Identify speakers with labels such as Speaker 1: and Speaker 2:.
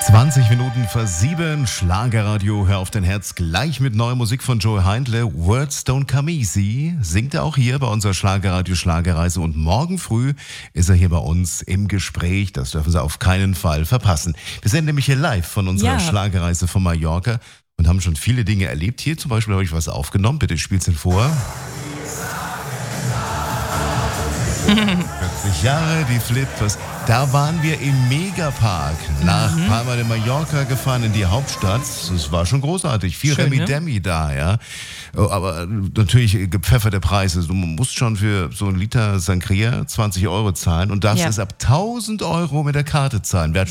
Speaker 1: 20 Minuten vor 7, Schlagerradio, hör auf dein Herz, gleich mit neuer Musik von Joey Heindle. Words don't come easy, singt er auch hier bei unserer Schlagerradio Schlagerreise und morgen früh ist er hier bei uns im Gespräch, das dürfen Sie auf keinen Fall verpassen. Wir sind nämlich hier live von unserer Schlagerreise von Mallorca und haben schon viele Dinge erlebt. Hier zum Beispiel habe ich was aufgenommen, bitte spiel's ihn vor. 40 Jahre, die Flippers. Da waren wir im Megapark nach Palma de Mallorca gefahren in die Hauptstadt. Das war schon großartig. Viel Remi-Demi da, ja. Aber natürlich gepfefferte Preise. Du musst schon für so einen Liter Sangria 20 € zahlen und darfst es ab 1.000 € mit der Karte zahlen. Wer hat